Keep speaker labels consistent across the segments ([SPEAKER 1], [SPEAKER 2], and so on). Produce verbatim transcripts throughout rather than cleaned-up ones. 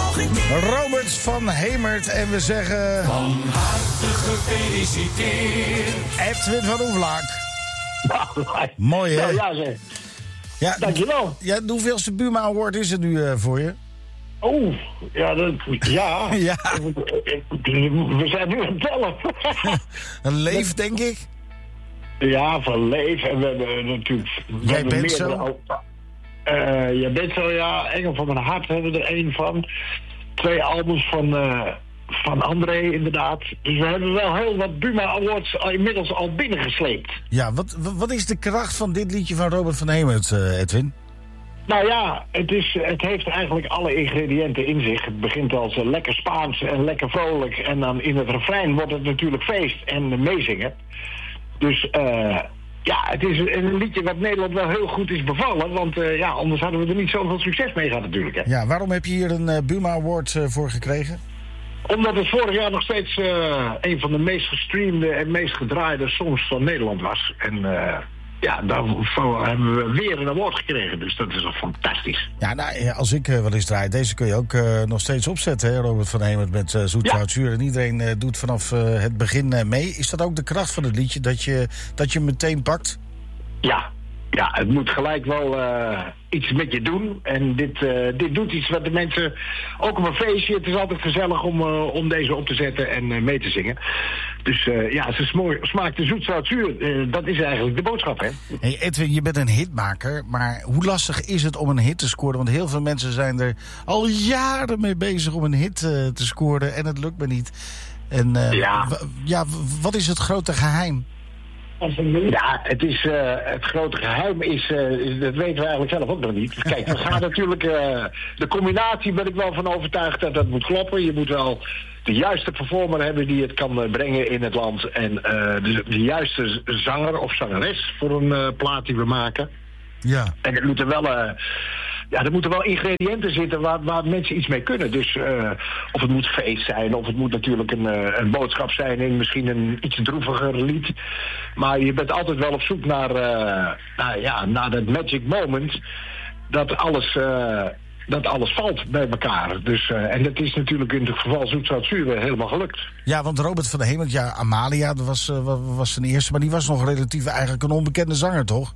[SPEAKER 1] nog een keer.
[SPEAKER 2] Robert van Hemert en we zeggen...
[SPEAKER 1] Van harte gefeliciteerd.
[SPEAKER 2] Edwin van Oevlaak. Mooi, hè?
[SPEAKER 3] Nou, ja, zeg.
[SPEAKER 2] Ja,
[SPEAKER 3] Dankjewel.
[SPEAKER 2] ja, de hoeveelste Buma Award is het nu uh, voor je?
[SPEAKER 3] Oeh, ja, dat, ja.
[SPEAKER 2] Ja.
[SPEAKER 3] We zijn nu aan het tellen.
[SPEAKER 2] Een leef, denk ik.
[SPEAKER 3] Ja, van Leef. En we hebben natuurlijk... We
[SPEAKER 2] Jij
[SPEAKER 3] hebben
[SPEAKER 2] bent
[SPEAKER 3] meerdere
[SPEAKER 2] zo?
[SPEAKER 3] al- Uh, jij bent zo, ja. Engel van mijn hart hebben we er één van. Twee albums van, uh, van André, inderdaad. Dus we hebben wel heel wat Buma Awards al, inmiddels al binnengesleept.
[SPEAKER 2] Ja, wat, wat is de kracht van dit liedje van Robert van Hemert, uh, Edwin?
[SPEAKER 3] Nou ja, het, is, het heeft eigenlijk alle ingrediënten in zich. Het begint als uh, lekker Spaans en lekker vrolijk. En dan in het refrein wordt het natuurlijk feest en uh, meezingen. Dus uh, ja, het is een, een liedje wat Nederland wel heel goed is bevallen. Want uh, ja, anders hadden we er niet zoveel succes mee gehad natuurlijk. Hè.
[SPEAKER 2] Ja, waarom heb je hier een uh, Buma Award uh, voor gekregen?
[SPEAKER 3] Omdat het vorig jaar nog steeds uh, een van de meest gestreamde en meest gedraaide songs van Nederland was. En... Uh, Ja, daarvoor hebben we weer een award gekregen, dus dat is toch fantastisch.
[SPEAKER 2] Ja, nou, als ik uh, wel eens draai, deze kun je ook uh, nog steeds opzetten, hè, Robert van Hemert, met uh, Zoet,
[SPEAKER 3] Ja.
[SPEAKER 2] Zout, Zuur. En iedereen uh, doet vanaf uh, het begin uh, mee. Is dat ook de kracht van het liedje, dat je, dat je meteen pakt?
[SPEAKER 3] Ja, ja, het moet gelijk wel uh, iets met je doen. En dit, uh, dit doet iets wat de mensen, ook op een feestje, het is altijd gezellig om, uh, om deze op te zetten en uh, mee te zingen. Dus uh, ja, ze smoor, smaakt de zoet, zout, zuur. Uh, dat is eigenlijk de boodschap, hè?
[SPEAKER 2] Hey Edwin, je bent een hitmaker, maar hoe lastig is het om een hit te scoren? Want heel veel mensen zijn er al jaren mee bezig om een hit uh, te scoren en het lukt me niet. En uh,
[SPEAKER 3] Ja.
[SPEAKER 2] w- ja, w- wat is het grote geheim?
[SPEAKER 3] Ja, het, is, uh, het grote geheim is, uh, dat weten we eigenlijk zelf ook nog niet. Kijk, we gaan natuurlijk, uh, de combinatie ben ik wel van overtuigd dat dat moet kloppen. Je moet wel de juiste performer hebben die het kan uh, brengen in het land. En uh, de, de juiste zanger of zangeres voor een uh, plaat die we maken.
[SPEAKER 2] Ja.
[SPEAKER 3] En het moet er wel... Uh, Ja, er moeten wel ingrediënten zitten waar, waar mensen iets mee kunnen. Dus uh, of het moet feest zijn, of het moet natuurlijk een, uh, een boodschap zijn in misschien een iets droeviger lied. Maar je bent altijd wel op zoek naar, uh, nou ja, naar dat magic moment dat alles, uh, dat alles valt bij elkaar. Dus, uh, en dat is natuurlijk in het geval Zoet, Zout, Zuur helemaal gelukt.
[SPEAKER 2] Ja, want Robert van Hemert, ja, Amalia, dat was, uh, was zijn eerste, maar die was nog relatief eigenlijk een onbekende zanger, toch?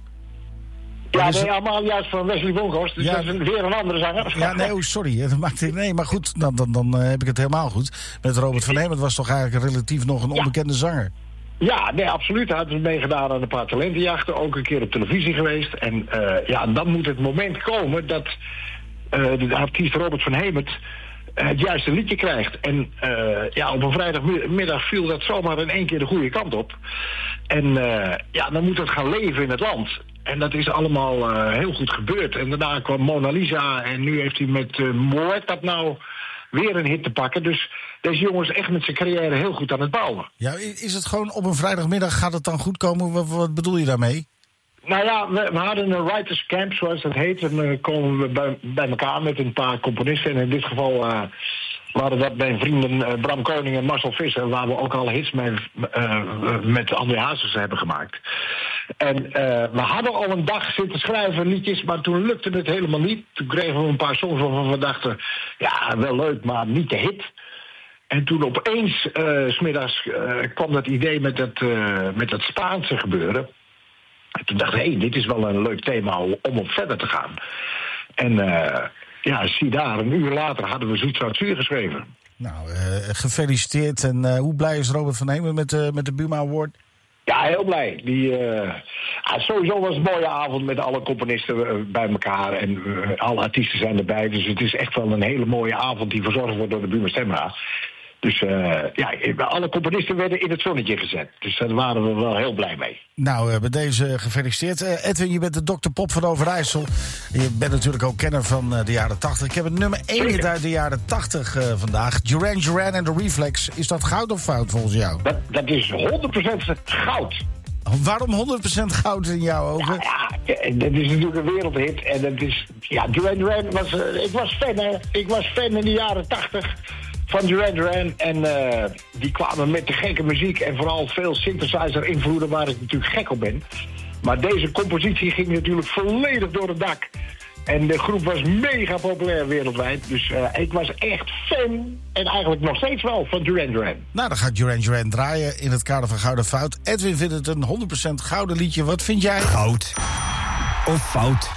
[SPEAKER 3] Ja,
[SPEAKER 2] is
[SPEAKER 3] nee,
[SPEAKER 2] het-
[SPEAKER 3] allemaal juist van Wesley Bronkhorst. Dus
[SPEAKER 2] Ja.
[SPEAKER 3] dat is een, weer een andere zanger.
[SPEAKER 2] Ja, nee, oh, sorry. Dat maakt, nee, maar goed, dan, dan, dan uh, heb ik het helemaal goed. Met Robert van Hemert was toch eigenlijk relatief nog een onbekende zanger?
[SPEAKER 3] Ja, nee, absoluut. Hij had dus meegedaan aan een paar talentenjachten. Ook een keer op televisie geweest. En uh, ja, dan moet het moment komen dat uh, de artiest Robert van Hemert uh, het juiste liedje krijgt. En uh, ja, op een vrijdagmiddag viel dat zomaar in één keer de goede kant op. En uh, ja, dan moet het gaan leven in het land. En dat is allemaal uh, heel goed gebeurd. En daarna kwam Mona Lisa. En nu heeft hij met uh, Moet dat nou weer een hit te pakken. Dus deze jongen is echt met zijn carrière heel goed aan het bouwen.
[SPEAKER 2] Ja, is het gewoon op een vrijdagmiddag, gaat het dan goed komen? Wat, wat bedoel je daarmee?
[SPEAKER 3] Nou ja, we, we hadden een writers camp, zoals dat heet. En dan komen we bij, bij elkaar met een paar componisten. En in dit geval uh, waren dat mijn vrienden uh, Bram Koning en Marcel Visser, waar we ook al hits mee, uh, met André Hazes hebben gemaakt. En uh, we hadden al een dag zitten schrijven liedjes, maar toen lukte het helemaal niet. Toen kregen we een paar songs waarvan we dachten, ja, wel leuk, maar niet de hit. En toen opeens, uh, 's middags, uh, kwam dat idee met dat, uh, met dat Spaanse gebeuren. En toen dacht ik, hé, hey, dit is wel een leuk thema om op verder te gaan. En uh, ja, zie daar, een uur later hadden we Zoet, Zout, Zuur geschreven.
[SPEAKER 2] Nou, uh, gefeliciteerd. En uh, hoe blij is Robert van Hemert met, uh, met de Buma Award?
[SPEAKER 3] Ja, heel blij. Die, uh, ah, sowieso was het een mooie avond met alle componisten uh, bij elkaar. En uh, alle artiesten zijn erbij. Dus het is echt wel een hele mooie avond die verzorgd wordt door de Buma Stemra. Dus uh, ja, alle componisten werden in het zonnetje gezet. Dus daar waren we wel heel blij mee.
[SPEAKER 2] Nou, uh, bij deze gefeliciteerd. Uh, Edwin, je bent de dokter Pop van Overijssel. Je bent natuurlijk ook kenner van uh, de jaren tachtig. Ik heb het nummer één hit uit de jaren tachtig uh, vandaag. Duran Duran en de Reflex. Is dat goud of fout volgens jou?
[SPEAKER 3] Dat, dat is honderd procent goud.
[SPEAKER 2] Waarom honderd procent goud in jouw ogen?
[SPEAKER 3] Ja, ja, dat is natuurlijk een wereldhit. En dat is, ja, Duran Duran was, uh, ik was fan, hè. Ik was fan in de jaren tachtig van Duran Duran. En uh, die kwamen met de gekke muziek en vooral veel synthesizer-invloeden waar ik natuurlijk gek op ben. Maar deze compositie ging natuurlijk volledig door het dak. En de groep was mega populair wereldwijd. Dus uh, ik was echt fan, en eigenlijk nog steeds wel, van Duran Duran.
[SPEAKER 2] Nou, dan gaat Duran Duran draaien in het kader van Gouden Fout. Edwin vindt het een honderd procent gouden liedje. Wat vind jij?
[SPEAKER 4] Goud. Of fout.